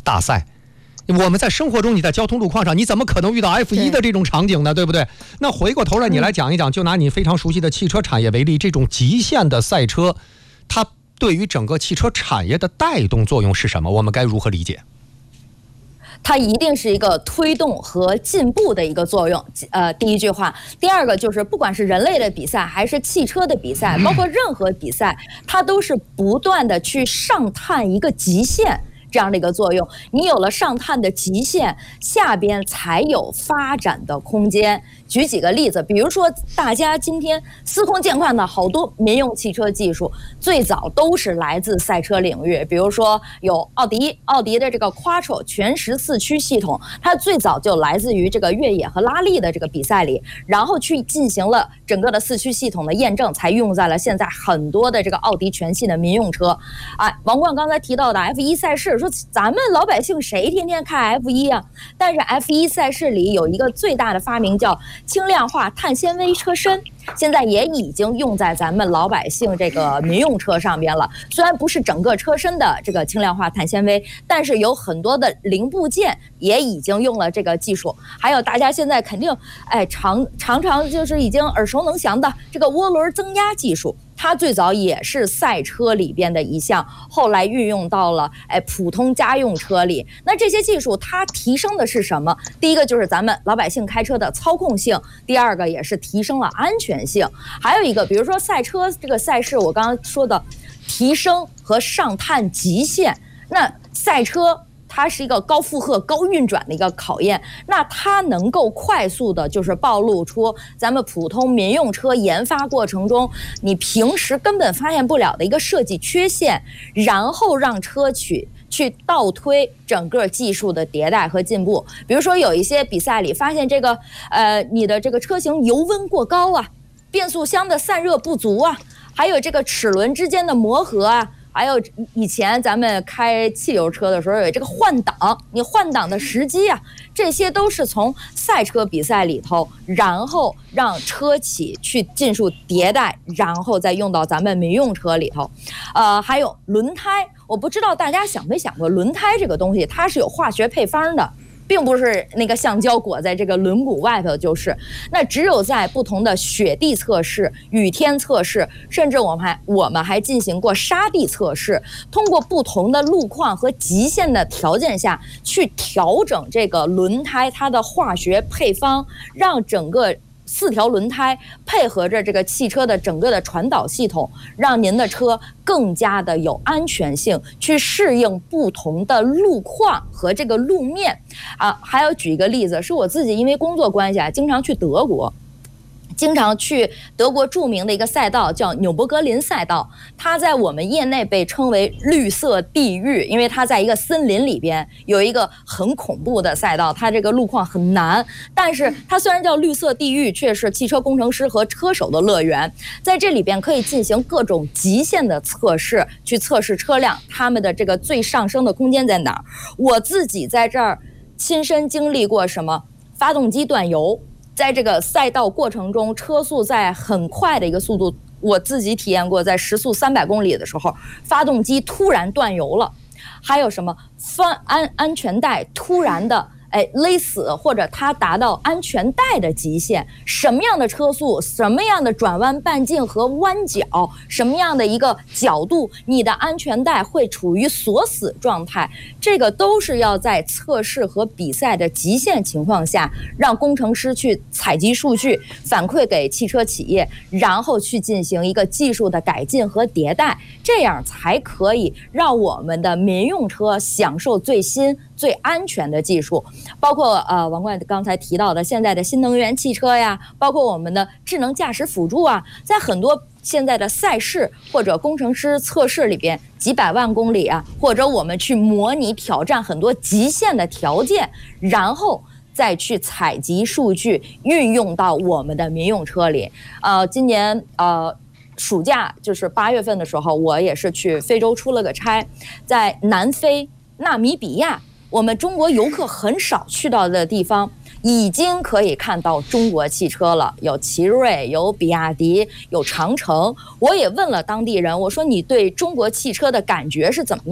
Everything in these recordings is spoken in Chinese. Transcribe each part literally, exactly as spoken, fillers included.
大赛。我们在生活中，你在交通路况上，你怎么可能遇到 F 一 的这种场景呢？对不对？那回过头来，你来讲一讲，就拿你非常熟悉的汽车产业为例，这种极限的赛车，它对于整个汽车产业的带动作用是什么？我们该如何理解？ 它一定是一个推动和进步的一个作用。呃，第一句话，第二个就是，不管是人类的比赛，还是汽车的比赛，包括任何比赛，它都是不断的去上探一个极限。这样的一个作用，你有了上探的极限，下边才有发展的空间。举几个例子，比如说大家今天司空见惯的好多民用汽车技术，最早都是来自赛车领域。比如说有奥迪，奥迪的这个 Quattro 全时四驱系统，它最早就来自于这个越野和拉力的这个比赛里，然后去进行了整个的四驱系统的验证，才用在了现在很多的这个奥迪全系的民用车。哎，王冠刚才提到的 F 一 赛事，说咱们老百姓谁天天开 F 一 啊？但是 F 一 赛事里有一个最大的发明叫轻量化碳纤维车身，现在也已经用在咱们老百姓这个民用车上边了。虽然不是整个车身的这个轻量化碳纤维，但是有很多的零部件也已经用了这个技术。还有大家现在肯定哎常常常就是已经耳熟能详的这个涡轮增压技术。它最早也是赛车里边的一项，后来运用到了哎普通家用车里。那这些技术它提升的是什么？第一个就是咱们老百姓开车的操控性，第二个也是提升了安全性。还有一个，比如说赛车这个赛事，我刚刚说的提升和上探极限，那赛车它是一个高负荷、高运转的一个考验，那它能够快速的，就是暴露出咱们普通民用车研发过程中你平时根本发现不了的一个设计缺陷，然后让车企去倒推整个技术的迭代和进步。比如说有一些比赛里发现这个，呃，你的这个车型油温过高啊，变速箱的散热不足啊，还有这个齿轮之间的磨合啊。还有以前咱们开汽油车的时候有这个换挡，你换挡的时机啊，这些都是从赛车比赛里头，然后让车企去进入迭代，然后再用到咱们民用车里头。呃，还有轮胎，我不知道大家想没想过，轮胎这个东西它是有化学配方的。并不是那个橡胶裹在这个轮毂外头，就是那只有在不同的雪地测试、雨天测试，甚至我们还我们还进行过沙地测试，通过不同的路况和极限的条件下去调整这个轮胎它的化学配方，让整个四条轮胎配合着这个汽车的整个的传导系统，让您的车更加的有安全性，去适应不同的路况和这个路面啊。还有举一个例子，是我自己因为工作关系啊，经常去德国。经常去德国著名的一个赛道叫纽博格林赛道，它在我们业内被称为绿色地狱，因为它在一个森林里边有一个很恐怖的赛道，它这个路况很难，但是它虽然叫绿色地狱，却是汽车工程师和车手的乐园。在这里边可以进行各种极限的测试，去测试车辆它们的这个最上升的空间在哪儿。我自己在这儿亲身经历过什么发动机断油，在这个赛道过程中，车速在很快的一个速度，我自己体验过，在时速三百公里的时候，发动机突然断油了。还有什么翻安安全带突然的哎勒死，或者它达到安全带的极限，什么样的车速，什么样的转弯半径和弯角，什么样的一个角度，你的安全带会处于锁死状态，这个都是要在测试和比赛的极限情况下，让工程师去采集数据，反馈给汽车企业，然后去进行一个技术的改进和迭代，这样才可以让我们的民用车享受最新最安全的技术。包括呃王冠刚才提到的现在的新能源汽车呀，包括我们的智能驾驶辅助啊，在很多现在的赛事或者工程师测试里边，几百万公里啊，或者我们去模拟挑战很多极限的条件，然后再去采集数据，运用到我们的民用车里。呃，今年呃暑假就是八月份的时候，我也是去非洲出了个差，在南非纳米比亚，我们中国游客很少去到的地方，已经可以看到中国汽车了，有奇瑞，有比亚迪，有长城。我也问了当地人，我说你对中国汽车的感觉是怎么样？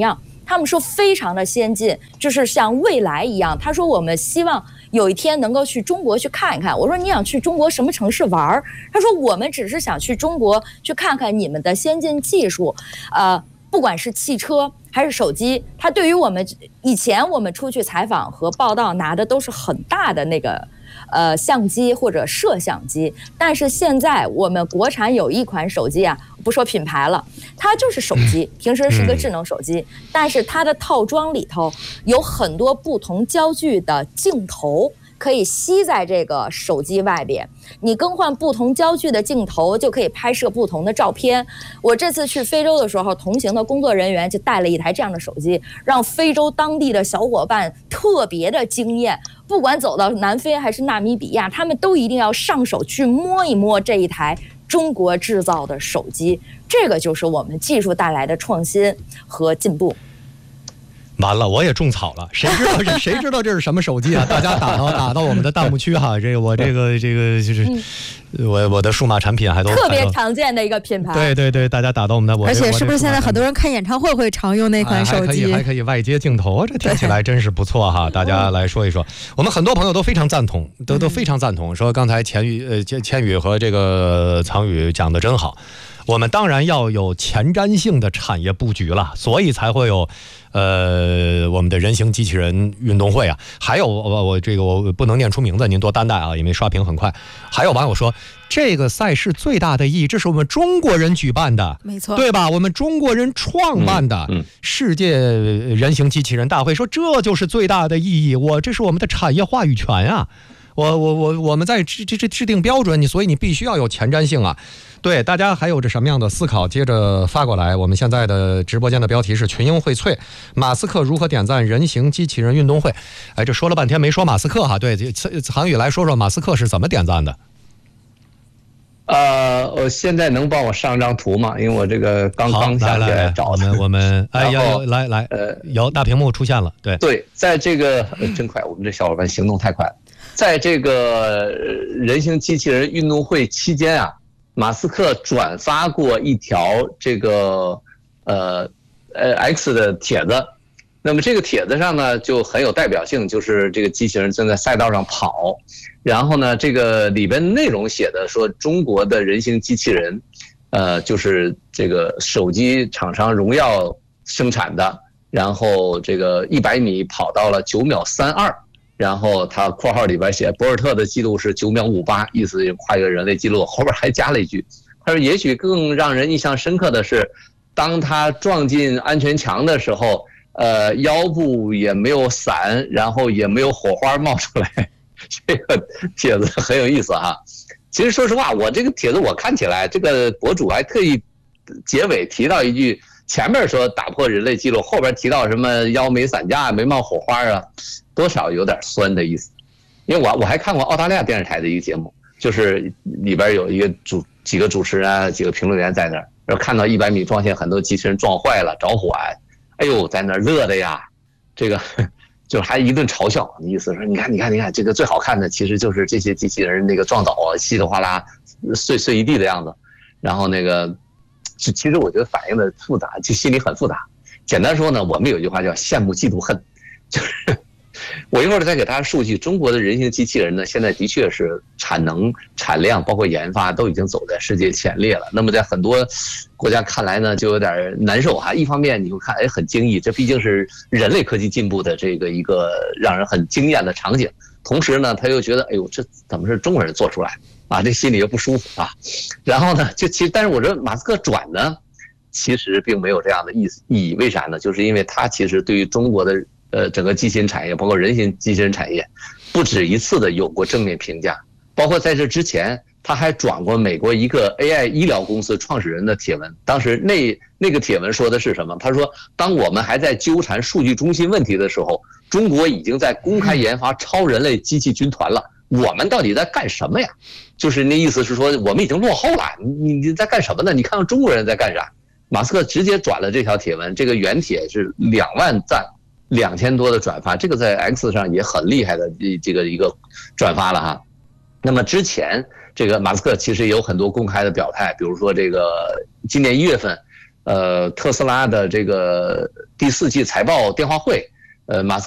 他们说非常的先进，就是像未来一样。他说我们希望有一天能够去中国去看一看。我说你想去中国什么城市玩？他说我们只是想去中国去看看你们的先进技术，呃。不管是汽车还是手机，它对于我们以前我们出去采访和报道拿的都是很大的那个呃相机或者摄像机，但是现在我们国产有一款手机啊，不说品牌了，它就是手机，平时是一个智能手机，但是它的套装里头有很多不同焦距的镜头。可以吸在这个手机外边，你更换不同焦距的镜头，就可以拍摄不同的照片。我这次去非洲的时候，同行的工作人员就带了一台这样的手机，让非洲当地的小伙伴特别的惊艳。不管走到南非还是纳米比亚，他们都一定要上手去摸一摸这一台中国制造的手机。这个就是我们技术带来的创新和进步。 完了，我也种草了，谁知道这谁知道这是什么手机啊？大家打到打到我们的弹幕区哈，这个我这个这个就是、嗯、我我的数码产品还都特别常见的一个品牌。 对对对，大家打到我们的我。 而且是不是现在很多人看演唱会会常用那款手机？ 哎、还可以还可以外接镜头，这听起来真是不错哈！大家来说一说，我们很多朋友都非常赞同，都都非常赞同，说刚才千羽呃千千羽和这个藏宇讲的真好。我们当然要有前瞻性的产业布局了，所以才会有，呃，我们的人形机器人运动会啊。还有我我这个我不能念出名字，您多担待啊，因为刷屏很快。还有网友说，这个赛事最大的意义，这是我们中国人举办的， 没错， 对吧？我们中国人创办的世界人形机器人大会，说这就是最大的意义。我这是我们的产业话语权啊。我我我我们在制制制定标准，你所以你必须要有前瞻性啊。对，大家还有着什么样的思考？接着发过来。我们现在的直播间的标题是群英荟萃，马斯克如何点赞人形机器人运动会？哎，这说了半天没说马斯克哈。对，韩宇来说说马斯克是怎么点赞的？ 呃，我现在能帮我上张图吗？因为我这个刚刚下去找我们我们哎有有来来呃有大屏幕出现了。对对，在这个、呃、真快，我们这小伙伴行动太快了。在这个人形机器人运动会期间啊，马斯克转发过一条这个呃呃 X 的帖子，那么这个帖子上呢就很有代表性，就是这个机器人正在赛道上跑，然后呢这个里边内容写的说中国的人形机器人，呃就是这个手机厂商荣耀生产的，然后这个一百米跑到了九秒三二。然后他括号里边写博尔特的记录是九秒五八，意思跨越人类记录。后边还加了一句，他说也许更让人印象深刻的是，当他撞进安全墙的时候，呃，腰部也没有散，然后也没有火花冒出来。这个帖子很有意思哈。其实说实话，我这个帖子我看起来，这个博主还特意结尾提到一句。前面说打破人类记录，后边提到什么腰没散架、没冒火花啊，多少有点酸的意思。因为我我还看过澳大利亚电视台的一个节目，就是里边有一个主几个主持人啊，几个评论员在那儿，然后看到一百米撞线，很多机器人撞坏了、着火啊，哎呦，在那儿乐的呀，这个就还一顿嘲笑，意思说你看你看你看，这个最好看的其实就是这些机器人那个撞倒啊，稀里哗啦碎碎一地的样子，然后那个。其实我觉得反应的复杂，就心里很复杂。简单说呢，我们有句话叫羡慕嫉妒恨，就是我一会儿再给大家数据。中国的人形机器人呢，现在的确是产能、产量，包括研发都已经走在世界前列了。那么在很多国家看来呢，就有点难受哈。一方面你会看，哎，很惊异，这毕竟是人类科技进步的这个一个让人很惊艳的场景。同时呢，他又觉得，哎呦，这怎么是中国人做出来？啊，这心里又不舒服啊，然后呢，就其实，但是我说马斯克转呢，其实并没有这样的意思意义，为啥呢？就是因为他其实对于中国的呃整个机器人产业，包括人形机器人产业，不止一次的有过正面评价，包括在这之前，他还转过美国一个 A I 医疗公司创始人的帖文，当时那那个帖文说的是什么？他说，当我们还在纠缠数据中心问题的时候，中国已经在公开研发超人类机器军团了。我们到底在干什么呀？就是那意思是说，我们已经落后了。你你在干什么呢？你看看中国人在干啥？马斯克直接转了这条帖文，这个原帖是两万赞，两千多的转发，这个在 X 上也很厉害的这个一个转发了哈。那么之前这个马斯克其实也有很多公开的表态，比如说这个今年一月份， 呃特斯拉的这个第四季财报电话会，呃马斯克。